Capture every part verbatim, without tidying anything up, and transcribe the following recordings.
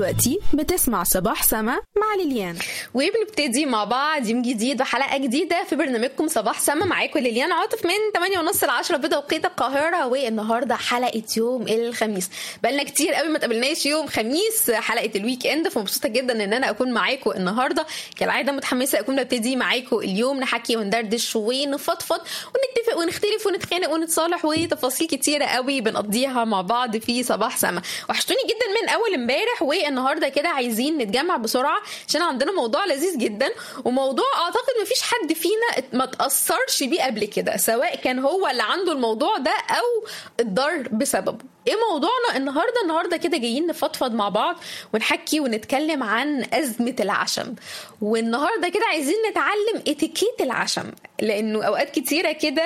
دلوقتي بتسمع صباح سما مع ليليان، وبنبتدي مع بعض يوم جديد وحلقة جديدة في برنامجكم صباح سما. معاكم ليليان عاطف من ثمانية ونص ل عشرة بتوقيت القاهرة، والنهاردة حلقة يوم الخميس. بقالنا كتير قوي ما تقابلناش يوم خميس، حلقة الويك اند، فمبسوطة جدا ان انا اكون معاكم النهاردة. كالعادة متحمسة اكون نبتدي معاكم اليوم، نحكي وندردش ونفضفض ونتفق ونختلف ونتخانق ونتصالح وتفاصيل كتيرة قوي بنقضيها مع بعض في صباح سما. وحشتوني جدا من اول امبارح، والنهارده كده عايزين نتجمع بسرعه عشان عندنا موضوع لذيذ جدا، وموضوع اعتقد مفيش حد فينا ما تاثرش بيه قبل كده، سواء كان هو اللي عنده الموضوع ده او اتضر بسببه. ايه موضوعنا النهارده؟ النهارده كده جايين نفضفض مع بعض ونحكي ونتكلم عن أزمة العشم. والنهارده كده عايزين نتعلم اتيكيت العشم، لانه اوقات كتيره كده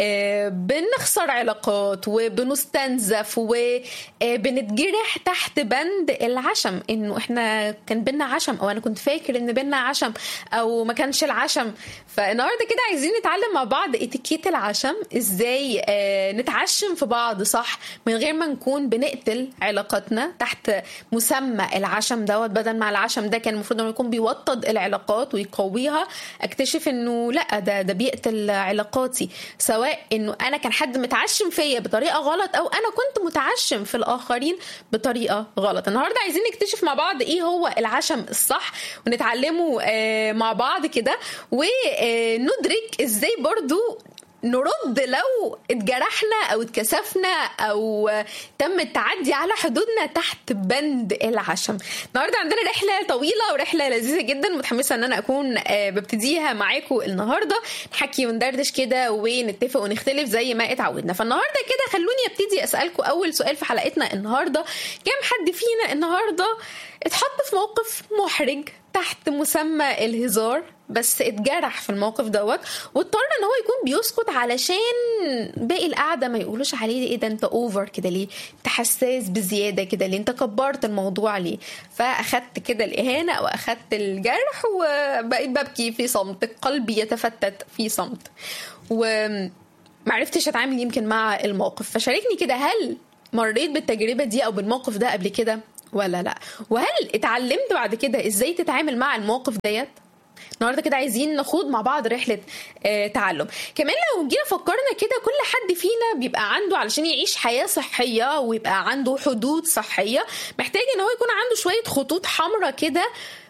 بنخسر علاقات وبنستنزف وبنتجرح تحت بند العشم، انه احنا كان بينا عشم، او انا كنت فاكر ان بينا عشم، او ما كانش العشم. فالنهارده كده عايزين نتعلم مع بعض اتيكيت العشم، ازاي نتعشم في بعض صح من غير ما نكون بنقتل علاقاتنا تحت مسمى العشم دوت. بدل ما العشم ده كان المفروض انه يكون بيوطد العلاقات ويقويها، اكتشف انه لا، ده ده بيقتل علاقاتي، سواء انه انا كان حد متعشم فيا بطريقه غلط، او انا كنت متعشم في الاخرين بطريقه غلط. النهارده عايزين نكتشف مع بعض ايه هو العشم الصح، ونتعلمه مع بعض كده، وندرك ازاي برضو نرد لو اتجرحنا او اتكسفنا او تم التعدي على حدودنا تحت بند العشم. النهارده عندنا رحله طويله ورحله لذيذه جدا، متحمسه ان انا اكون ببتديها معاكم النهارده، نحكي وندردش كده ونتفق ونختلف زي ما اتعودنا. فالنهارده كده خلوني ابتدي اسالكم اول سؤال في حلقتنا النهارده: كم حد فينا النهارده اتحط في موقف محرج تحت مسمى الهزار، بس اتجرح في الموقف دوت واضطر ان هو يكون بيسكت علشان باقي القعده ما يقولوش عليه ايه ده انت اوفر كده ليه، انت حساس بزياده كده ليه، انت كبرت الموضوع ليه؟ فاخدت كده الاهانه او اخدت الجرح وبقيت ببكي في صمت، قلبي يتفتت في صمت، ومعرفتش اتعامل يمكن مع الموقف. فشاركني كده، هل مريت بالتجربه دي او بالموقف ده قبل كده ولا لا؟ وهل اتعلمت بعد كده ازاي تتعامل مع الموقف ديت؟ النهارده كده عايزين نخوض مع بعض رحله آه تعلم. كمان لو جينا فكرنا كده، كل حد فينا بيبقى عنده علشان يعيش حياه صحيه ويبقى عنده حدود صحيه، محتاج ان هو يكون عنده شويه خطوط حمراء كده،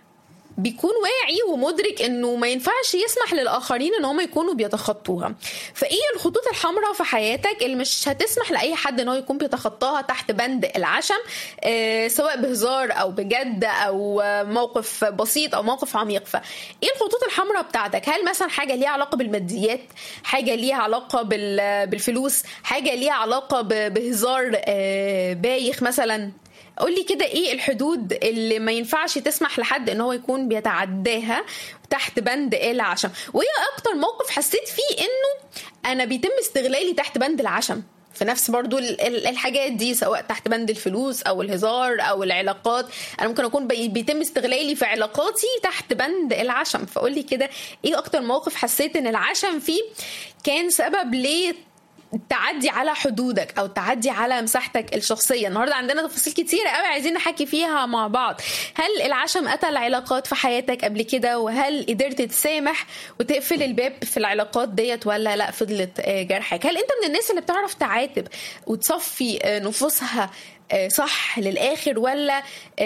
بيكون واعي ومدرك انه ما ينفعش يسمح للاخرين ان هم يكونوا بيتخطوها. فايه الخطوط الحمراء في حياتك اللي مش هتسمح لاي حد ان هو يكون بيتخطاها تحت بند العشم، آه سواء بهزار او بجد او موقف بسيط او موقف عميق؟ فايه الخطوط الحمراء بتاعتك؟ هل مثلا حاجه ليها علاقه بالماديات، حاجه ليها علاقه بالفلوس، حاجه ليها علاقه بهزار آه بايخ مثلا؟ قولي كده ايه الحدود اللي ما ينفعش تسمح لحد ان هو يكون بيتعداها تحت بند العشم؟ وايه اكتر موقف حسيت فيه انه انا بيتم استغلالي تحت بند العشم في نفس برضو الحاجات دي، سواء تحت بند الفلوس او الهزار او العلاقات؟ انا ممكن اكون بيتم استغلالي في علاقاتي تحت بند العشم. فقولي كده ايه اكتر موقف حسيت ان العشم فيه كان سبب ليه التعدي على حدودك او التعدي على مساحتك الشخصيه. النهارده عندنا تفاصيل كتيره قوي عايزين نحكي فيها مع بعض. هل العشم قتل علاقات في حياتك قبل كده؟ وهل قدرت تسامح وتقفل الباب في العلاقات ديت ولا لا فضلت جرحك؟ هل انت من الناس اللي بتعرف تعاتب وتصفي نفوسها صح للاخر، ولا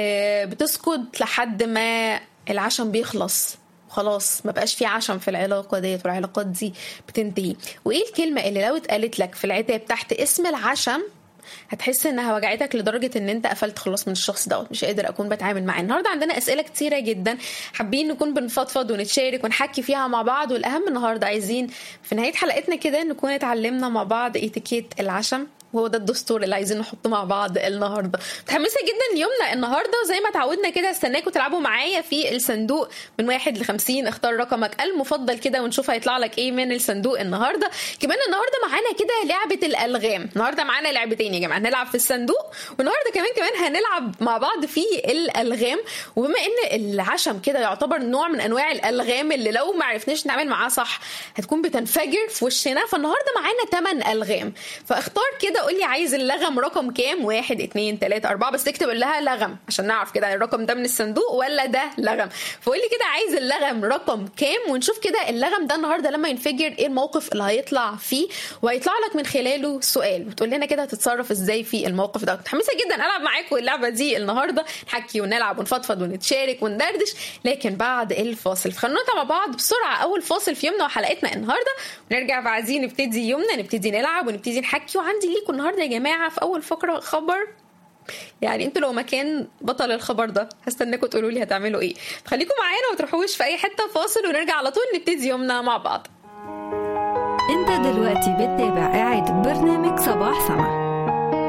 بتسكت لحد ما العشم بيخلص خلاص ما بقاش في عشم في العلاقة ديت والعلاقات دي بتنتهي؟ وايه الكلمة اللي لو اتقالت لك في العتاب تحت اسم العشم هتحس انها وجعتك لدرجة ان انت قفلت خلاص من الشخص دوت، مش قادر اكون بتعامل معاه؟ النهاردة عندنا اسئلة كتيرة جدا حابين نكون بنفضفض ونتشارك ونحكي فيها مع بعض، والاهم النهاردة عايزين في نهاية حلقتنا كده نكون اتعلمنا مع بعض اتيكيت العشم، وهو ده الدستور اللي عايزين نحطه مع بعض النهارده. متحمسه جدا ليومنا النهارده، وزي ما تعودنا كده استناكم تلعبوا معايا في الصندوق من واحد لخمسين. اختار رقمك المفضل كده ونشوف هيطلع لك ايه من الصندوق النهارده. كمان النهارده معانا كده لعبه الالغام، النهارده معانا لعبتين يا جماعه، هنلعب في الصندوق والنهارده كمان كمان هنلعب مع بعض في الالغام. وبما ان العشم كده يعتبر نوع من انواع الالغام اللي لو ما عرفناش نعمل معاه صح هتكون بتنفجر في وشنا، فالنهارده معانا ثمانية الغام. فاختار كده قول لي عايز اللغم رقم كام، واحد اتنين تلاتة اربعة، بس تكتب لها لغم عشان نعرف كده الرقم ده من الصندوق ولا ده لغم. فقول لي كده عايز اللغم رقم كام، ونشوف كده اللغم ده النهارده لما ينفجر ايه الموقف اللي هيطلع فيه، وهيطلع لك من خلاله سؤال وتقول لنا كده هتتصرف ازاي في الموقف ده. متحمسه جدا العب معاكم اللعبه دي النهارده، نحكي ونلعب ونفضفض ونتشارك وندردش، لكن بعد الفاصل. فخلونا مع بعض بسرعه اول فاصل في يومنا وحلقتنا النهارده، ونرجع بعدين نبتدي يومنا، نبتدي نلعب ونبتدي نحكي. وعندي ليكم النهارده يا جماعه في اول فقره خبر، يعني انتوا لو مكان بطل الخبر ده هستناكم تقولوا لي هتعملوا ايه. خليكم معانا وما تروحوش في اي حته، فاصل ونرجع على طول نبتدي يومنا مع بعض. انت دلوقتي بتتابع إعادة برنامج صباح سما.